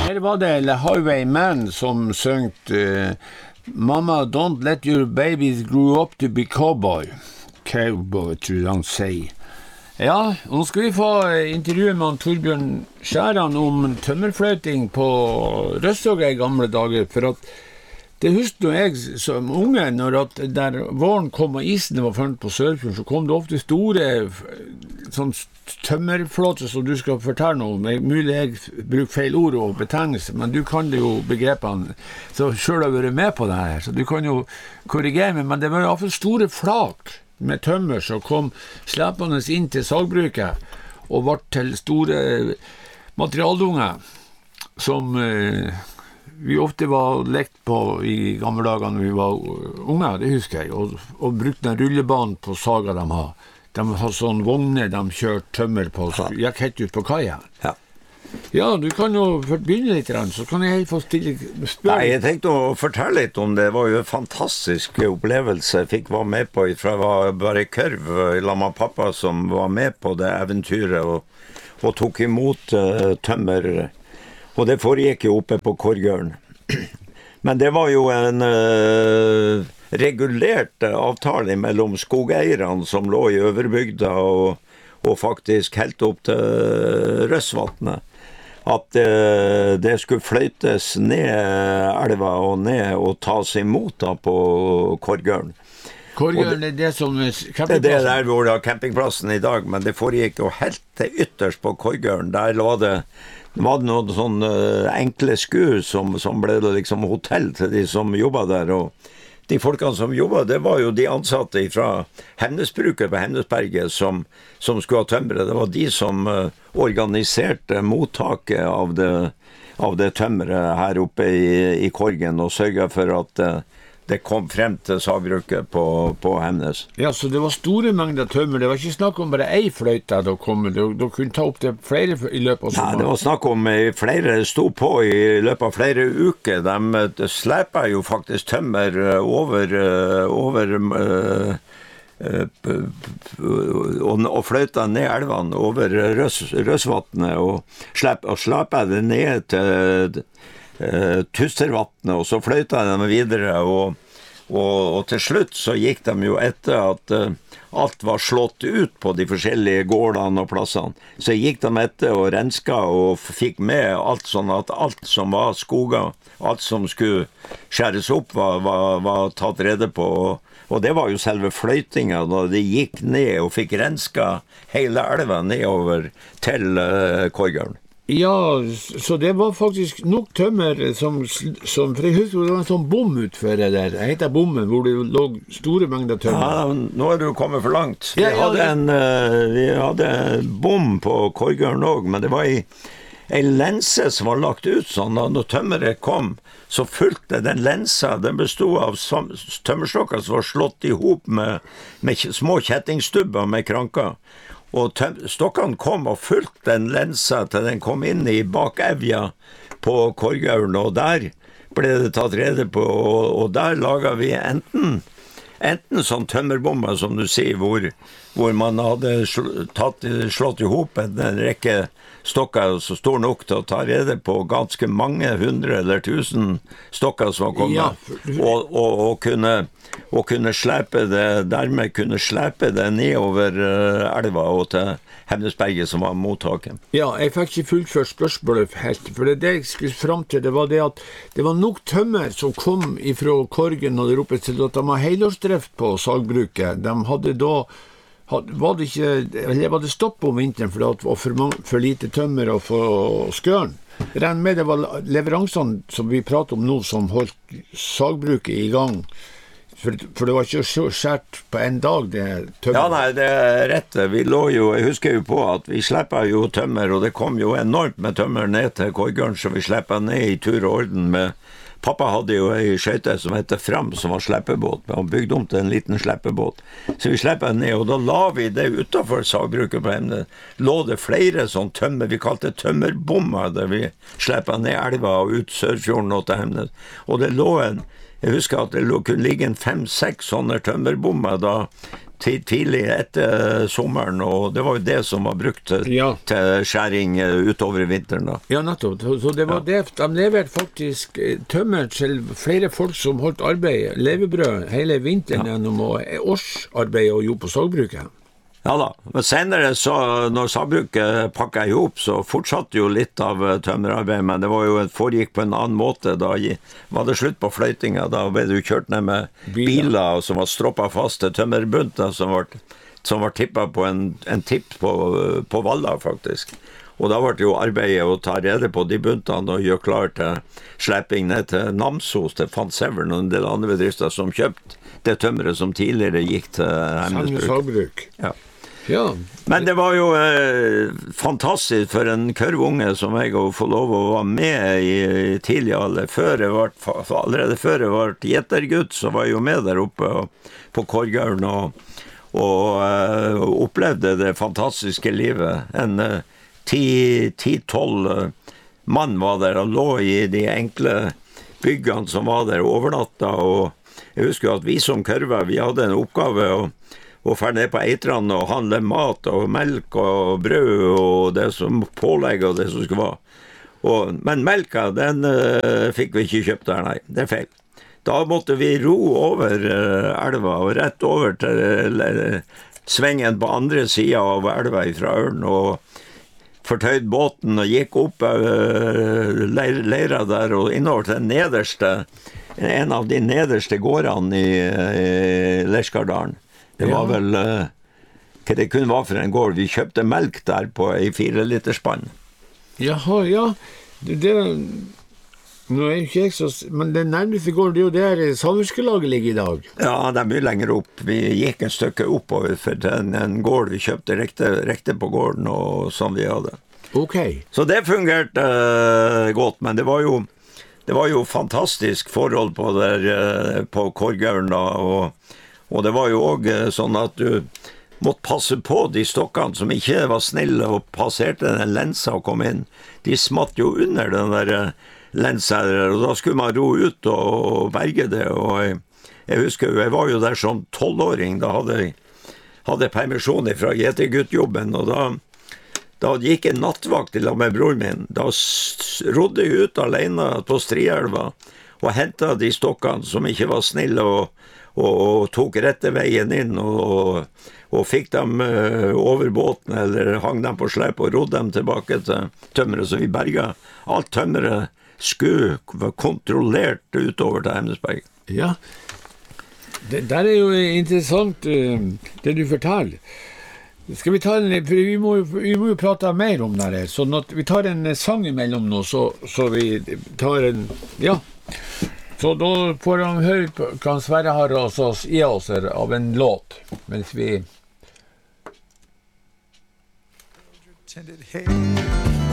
Her var det The Highwayman som søngte Mama, don't let your babies grow up to be cowboy. Cowboy, tror jeg han sier. Ja, nå skal vi få intervjue med Torbjørn Skjæran om tømmerfløyting på Røssoga i gamle dager, for at det husker jeg som unge, når at der våren kom og isen var funnet på Sørfjorden, så kom det ofte store sånn tømmerflåter som du skal fortelle noe om. Mulig jeg bruker feil ord og betegnelse, men du kan det jo begrepene, så selv har vært med på det her, så du kan jo korrigere meg, men det var i hvert fall store flak med tømmer som kom slepende inn til sagbruket og ble til store materialdunger som vi ofte var lekt på i gamle dager når vi var unge, det husker jeg, og brukte den rullebanen på saga de har. De har sånn vogner de kjørte tømmer på, så jeg gikk helt ut på kaia. Ja. Ja, du kan jo begynne litt, så kan jeg få stille spørsmål. Nei, jeg tenkte å fortelle litt om det. Det var jo en fantastisk opplevelse. Jeg fikk være med på, fra jeg var bare kørv, i lag med pappa som var med på det eventyret, og tok imot tømmer. Og det foregikk jo oppe på Korgøren. Men det var jo en regulert avtale mellom skogeierne som lå i Øverbygda og faktisk helt opp til Røsvatnet. At det skulle fløytes ned elva og ned og tas imot da på Korgøren. Korgøren er det som campingplassen? Det er der hvor det er campingplassen i dag, men det foregikk jo helt til ytterst på Korgøren. Der var det noen sånne enkle skur som ble liksom hotell til de som jobbet der, og de folkene som jobbet, det var jo de ansatte fra Hemnesbruket på Hemnesberget som skulle ha tømmeret. Det var de som organiserte mottaket av det tømmeret her oppe i Korgen og sørget for at det kom frem til sagbruket på Hemnes. Ja, så det var store mengder tømmer. Det var ikke snakk om bare ei fløyte da kom. Du kunne ta opp det flere i løpet av sommeren. Nei, det var snakk om flere stod på i løpet av flere uker. De slepet jo faktisk tømmer over og fløyta ned elvene over Røsvatnet og slepet det ned til Tustervatnet, og så fløyta de videre, og til slutt så gikk de jo etter at alt var slått ut på de forskjellige gårdene og plassene. Så gikk de etter og renska og fikk med alt, sånn at alt som var skoger, alt som skulle skjæres opp var tatt rede på, og det var jo selve fløytinga da de gikk ned og fikk renska hele elva nedover til Korgøren. Ja, så det var faktisk nok tømmer som for jeg husker det var en sånn bom utfor det der. Det heter bommen, hvor det lå store mengder tømmer. Ja, nå er du kommet for langt. Vi hadde bom på Korgøren også, men det var en lense som var lagt ut sånn, og når tømmeret kom, så fulgte den lensa, den bestod av tømmerstokker som var slått ihop med små kjettingstubber med kranker. Og stokkene kom og fulgte den lensa til den kom inn i bakevja på Korgøren, og der ble det tatt rede på, og der laget vi enten sånn tømmerbomber, som du sier, hvor man hadde slått ihop en rekke stokker så stor nok til å ta rede på ganske mange 100 eller 1000 stokker som var kommet, ja. og kunne slepe det, dermed kunne slepe det nedover elva og til Hemnesberget som var mottaket. Ja, jeg fikk ikke fullført spørsmålet helt, for det jeg skulle frem til, det var det at det var nok tømmer som kom fra Korgen og der oppe til at de har helårsdrift på sagbruket. De hadde da var det stopp om vinteren for det var for lite tømmer og for skøren. Renn med det var leveransene som vi prater om nå som holdt sagbruket i gang. For det var ikke så skjært på en dag det tømmer. Ja, nei, det er rett. Jeg husker jo på at vi slipper jo tømmer, og det kom jo enormt med tømmer ned til Korgøren, så vi slipper ned i tur og orden med. Pappa hadde jo en skøyte som heter Fram, som var sleppebåt. Han bygde om til en liten sleppebåt. Så vi sleppet ned, og da la vi det utenfor sagbruket på Hemnes. Lå det flere sånn tømmer, vi kalte det tømmerbommer, der vi sleppet ned elva og ut Sørfjorden og til Hemnes. Og det lå jeg husker at det kunne ligge en 5-6 sånne tømmerbommer da tidlig etter sommeren, og det var jo det som var brukt til skjæring utover vinteren da. Ja, nettopp. Så det var det. De leverte faktisk tømmer til flere folk som holdt arbeid, levebrød, hele vinteren gjennom årsarbeid og jobb på sagbruket. Ja da, men senere når sagbruket pakket ihop, så fortsatte jo litt av tømmerarbeid, men det var jo foregikk på en annen måte. Da var det slutt på fløytinga, da ble du kjørt ned med biler som var stroppet fast til tømmerbunter som var tippet på en tipp på Valla faktisk. Og da var det jo arbeidet å ta rede på de buntene og gjøre klar til slepping ned til Namsos, til Fantsevern og en del andre bedrifter som kjøpte det tømmeret som tidligere gikk til Hemnesbruk. Sagbruk. Ja. Ja. Men det var jo fantastisk for en kørvunge som jeg å få lov å være med i tidlig alder. Allerede før jeg var gjetergutt, så var jeg jo med der oppe på Korgauren og opplevde det fantastiske livet. En 10-12 mann var der og lå i de enkle byggene som var der overnatta, og jeg husker at vi som kørver, vi hadde en oppgave og fer ned på Eitran og handle mat og melk og brød og det som pålegg og det som skulle være. Men melka, den fikk vi ikke kjøpt der, nei, det er feil. Da måtte vi ro over elva og rett over til svengen på andre siden av elva fra Ørn og fortøyd båten og gikk opp leira der og innover til en av de nederste gårdene i Lerskardalen. Det var vel hva det kunne være for en gård. Vi kjøpte melk der på en 4-literspann. Jaha, ja. Nå er ikke jeg så... Men den nærmeste gården, det er jo der Salverskelaget ligger i dag. Ja, det er mye lenger opp. Vi gikk et stykke oppover for en gård vi kjøpte rekte på gården og som vi hadde. Ok. Så det fungerte godt, men det var jo fantastisk forhold på Korgauren da, og det var jo også sånn at du måtte passe på de stokkene som ikke var snille og passerte den lensa og kom inn. De smatt jo under den der lensa, og da skulle man ro ut og berge det. Og jeg husker, jeg var jo der som 12-åring, da hadde permisjon fra GT-guttjobben, og da gikk en nattvakt til med broren min. Da rodde jeg ut alene på Strielva og hentet de stokkene som ikke var snille og tok rette veien inn og fikk dem over båten eller hang dem på slep og rodde dem tilbake til tømmeret, så vi berget. Alt tømmeret skulle være kontrollert utover til Hemnesberg. Ja, det der er jo interessant det du forteller. Skal vi ta vi må jo prate mer om det her, sånn at vi tar en sang imellom nå, så vi tar en, ja. Så da får han høre hva Sverre har i oss av en låt, mens vi...